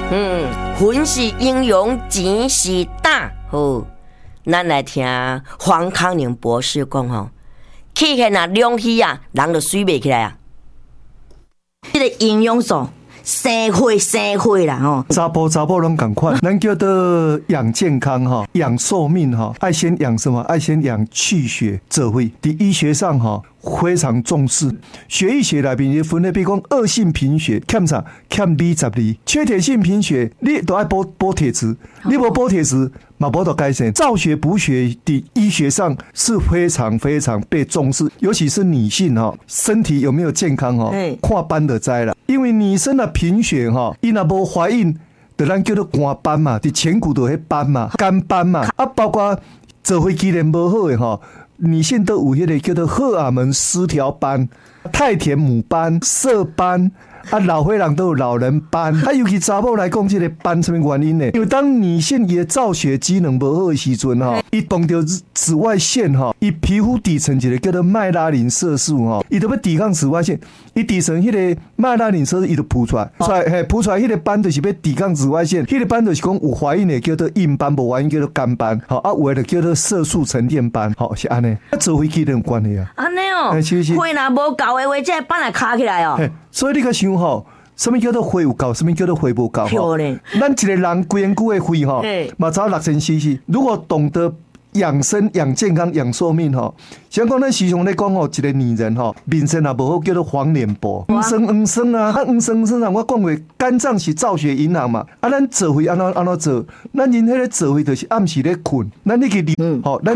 魂是英雄，钱是胆。好，咱来听黄康宁博士讲吼，气血啊，两虚啊，人就水袂起来啊。这个营养素。生火啦吼， 查甫拢同款，咱叫做养健康哈，养寿命哈，爱先养什么？爱先养气血这会，在医学上哈非常重视。血液学内面分类，比如讲恶性贫血欠啥？欠 B12，缺铁性贫血你都爱补铁质，你无补铁质嘛无得改善。造血补血的医学上是非常被重视，尤其是女性哈，身体有没有健康哈，看斑的灾了。因为女生的贫血哈，伊若无怀孕，就咱叫做肝斑嘛，伫前骨就迄斑嘛，肝斑嘛，啊，包括做伙机能无好的哈，女性都有迄个叫做荷尔蒙失调斑、太田母斑、色斑。啊，老岁人都有老人斑，啊，尤其查某来讲，这个斑什么原因呢？因为当女性伊的造血机能无好的时阵哈，伊碰到紫外线哈，伊皮肤底层一个叫做麦拉林色素哈，伊都要抵抗紫外线，伊底层迄个麦拉林色素伊就扑出来，扑出来迄个斑就是要抵抗紫外线，迄个斑就是讲有怀孕的叫做硬斑，无怀孕叫做干斑，好啊，有的叫做色素沉淀斑，好是安尼，啊，做飞机都有关系啊， 安尼哦，血若无够的话，这个斑来卡起来哦， 所以你个想吼。什么叫做血有够？什么叫做血无够？咱一个人规身躯的血吼，嘛只有6000cc。如果懂得养生、养健康、养寿命吼，像讲咱时常咧讲吼，一个女人吼，面色也无好，叫做黄脸婆、黄生啊，黄生啊，我讲过，肝脏是造血银行嘛，啊，咱做血安怎做？咱人迄个做血就是暗时咧困，咱那个吼，咱